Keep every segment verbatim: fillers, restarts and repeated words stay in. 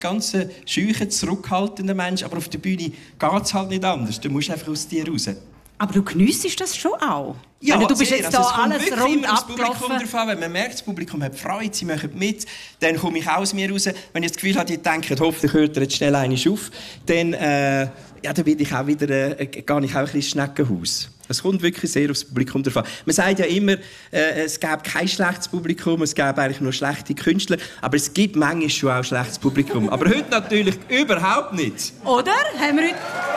ganz schücher, zurückhaltender Mensch, aber auf der Bühne geht es halt nicht anders. Du musst einfach aus dir raus. Aber du geniessest das schon auch? Ja, meine, du bist sehr. jetzt also, da alles rund abgelaufen. Davon, wenn man merkt, das Publikum hat Freude, sie machen mit, dann komme ich aus mir raus. Wenn ich das Gefühl habe, die denken, hoffentlich hört er jetzt schnell einmal auf, dann, äh, ja, dann bin ich auch wieder, äh, gehe ich auch ein bisschen ins Schneckenhaus. Es kommt wirklich sehr aufs Publikum davon. Man sagt ja immer, äh, es gäbe kein schlechtes Publikum, es gäbe eigentlich nur schlechte Künstler. Aber es gibt manchmal schon auch schlechtes Publikum. Aber heute natürlich überhaupt nicht. Oder? Haben wir heute...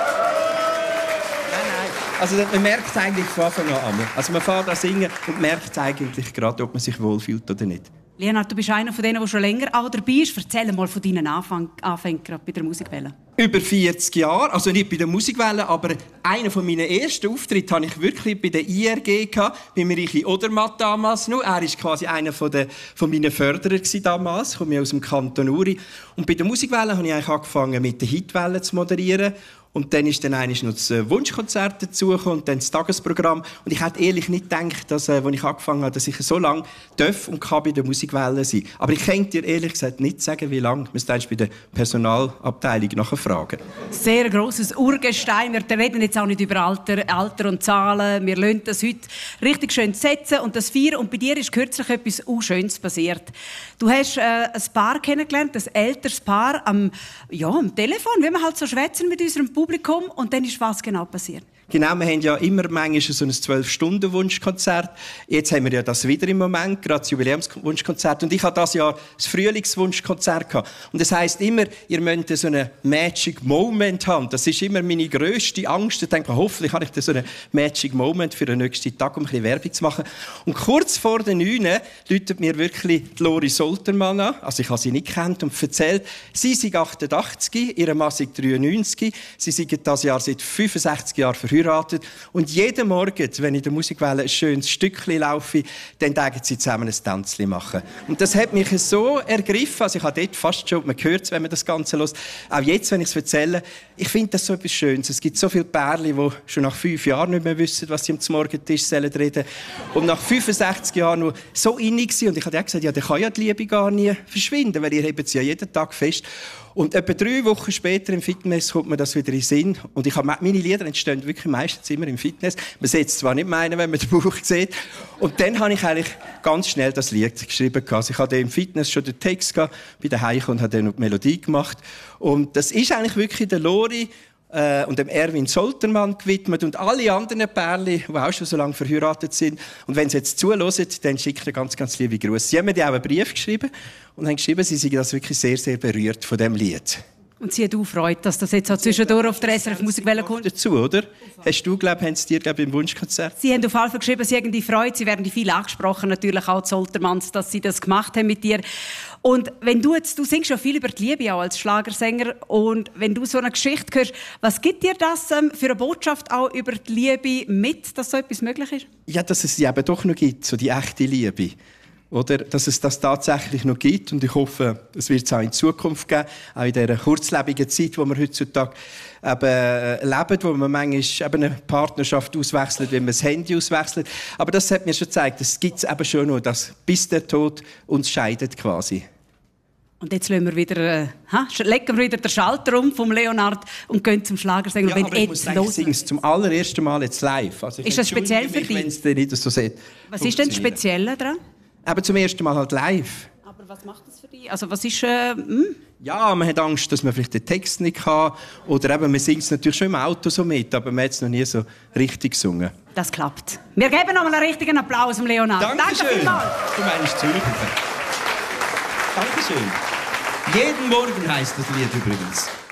Also man merkt es eigentlich von Anfang an. Also man fährt an singen und merkt eigentlich gerade, ob man sich wohlfühlt oder nicht. Leonhard, du bist einer von denen, der schon länger auch dabei ist. Erzähl mal von deinen Anfang, Anfängen bei der Musikwelle. Über vierzig Jahre, also nicht bei der Musikwelle, aber einer meiner ersten Auftritte hatte ich wirklich bei der I R G, bei Michi Odermatt damals noch. Er war quasi einer von, der, von meinen Förderer damals, ich komme aus dem Kanton Uri. Und bei der Musikwelle habe ich eigentlich angefangen, mit der Hitwelle zu moderieren. Und dann ist dann noch das Wunschkonzert dazugekommen und dann das Tagesprogramm. Und ich hätte ehrlich nicht gedacht, dass, als ich angefangen habe, dass ich so lange darf und kann bei der Musikwelle sein. Aber ich kann dir ehrlich gesagt nicht sagen, wie lange. Du müsstest bei der Personalabteilung nachher fragen. Sehr grosses Urgestein. Wir reden jetzt auch nicht über Alter, Alter und Zahlen. Wir lassen das heute richtig schön setzen und das feiern. Und bei dir ist kürzlich etwas Unschönes passiert. Du hast äh, ein Paar kennengelernt, ein älteres Paar am, ja, am Telefon, wie wir halt so schwätzen mit unserem Publikum. Publikum. Und dann ist was genau passiert? Genau, wir haben ja immer manchmal so ein zwölf-Stunden-Wunschkonzert. Jetzt haben wir ja das wieder im Moment, gerade das Jubiläumswunschkonzert. Und ich hatte dieses Jahr das Frühlingswunschkonzert gehabt. Und das heisst immer, ihr müsst so einen Magic Moment haben. Das ist immer meine grösste Angst. Ich denke, hoffentlich habe ich so einen Magic Moment für den nächsten Tag, um ein bisschen Werbung zu machen. Und kurz vor den neun läutet mir wirklich die Lori Soltermann an. Also ich habe sie nicht gekannt und erzählt, sie sei achtundachtzig, ihr Mann sei dreiundneunzig. Sie sind dieses Jahr seit fünfundsechzig Jahren verheiratet. Und jeden Morgen, wenn ich in der Musikwelle ein schönes Stückchen laufe, dann sagen sie zusammen ein Tänzchen machen. Und das hat mich so ergriffen, also ich habe dort fast schon, man hört es, wenn man das Ganze hört, auch jetzt, wenn ich es erzähle, ich finde das so etwas Schönes. Es gibt so viele Pärchen, die schon nach fünf Jahren nicht mehr wissen, was sie am Morgentisch reden sollen. Und nach fünfundsechzig Jahren noch so innig sind. Und ich habe gesagt, ja, dann kann ja die Liebe gar nie verschwinden, weil ihr hebt sie ja jeden Tag fest. Und etwa drei Wochen später im Fitness kommt mir das wieder in den Sinn. Und ich habe, meine Lieder entstehen wirklich meistens immer im Fitness. Man sieht es zwar nicht meinen, wenn man den Bauch sieht. Und dann habe ich eigentlich ganz schnell das Lied geschrieben. Also ich hatte im Fitness schon den Text gehabt, bei der Heiko und habe dann noch die Melodie gemacht. Und das ist eigentlich wirklich der Lori äh, und dem Erwin Soltermann gewidmet und alle anderen Pärchen, die auch schon so lange verheiratet sind. Und wenn sie jetzt zuhören, dann schickt er ganz, ganz liebe Grüße. Sie haben mir auch einen Brief geschrieben und haben geschrieben, sie seien das wirklich sehr, sehr berührt von diesem Lied. Und sie hat auch Freude, dass das jetzt auch zwischendurch auf der S R F Musikwelle kommt. Dazu, oder? Hast du, glaube ich, haben sie dir, glaube ich, im Wunschkonzert? Sie haben auf jeden Fall geschrieben, sie haben die Freude, sie werden viel angesprochen, natürlich auch die Soltermanns, dass sie das gemacht haben mit dir. Und wenn du jetzt, du singst ja viel über die Liebe auch als Schlagersänger, und wenn du so eine Geschichte hörst, was gibt dir das ähm, für eine Botschaft auch über die Liebe mit, dass so etwas möglich ist? Ja, dass es sie eben doch noch gibt, so die echte Liebe. Oder, dass es das tatsächlich noch gibt. Und ich hoffe, es wird es auch in Zukunft geben, auch in dieser kurzlebigen Zeit, wo wir heutzutage eben leben, wo man manchmal eben eine Partnerschaft auswechselt, wenn man das Handy auswechselt. Aber das hat mir schon gezeigt, es gibt es eben schon noch, dass bis der Tod uns scheidet quasi. Und jetzt lassen wir wieder, äh, ha, legen wir wieder den Schalter um vom Leonhard und gehen zum Schlagersänger. Ja, aber ich muss sagen, ich singe es zum allerersten Mal jetzt live. Also ist das speziell für dich? Wenn es nicht so sieht. Was ist denn das Spezielle daran? Aber zum ersten Mal halt live. Aber was macht das für dich? Also was ist... Äh, hm? Ja, man hat Angst, dass man vielleicht den Text nicht kann. Oder eben, man singt es natürlich schon im Auto so mit, aber man hat es noch nie so richtig gesungen. Das klappt. Wir geben noch mal einen richtigen Applaus dem Leonhard. Dankeschön. Danke vielmals. Du meinst Zürich. Dankeschön. Jeden Morgen heißt das Lied übrigens.